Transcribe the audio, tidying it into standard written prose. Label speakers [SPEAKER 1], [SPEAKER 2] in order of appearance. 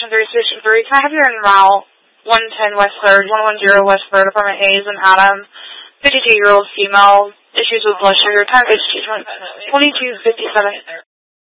[SPEAKER 1] Station 3, Station 3. Can I have you in Route 110 West 3rd, 110 West 3rd, Apartment A is an Adam, 52-year-old female, issues with blood sugar, time is 22:57.